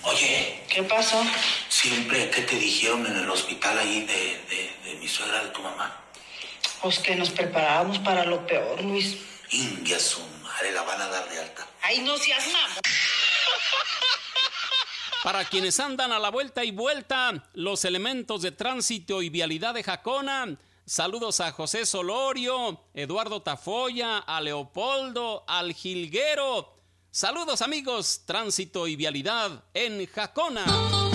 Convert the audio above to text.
Oye, ¿Qué pasó? siempre, ¿qué te dijeron en el hospital ahí de mi suegra, de tu mamá? Pues que nos preparábamos para lo peor, Luis. Inga su madre, la van a dar de alta. Ay, no seas mamón. Para quienes andan a la vuelta y vuelta, los elementos de tránsito y vialidad de Jacona, saludos a José Solorio, Eduardo Tafoya, a Leopoldo, al Jilguero. Saludos amigos, tránsito y vialidad en Jacona.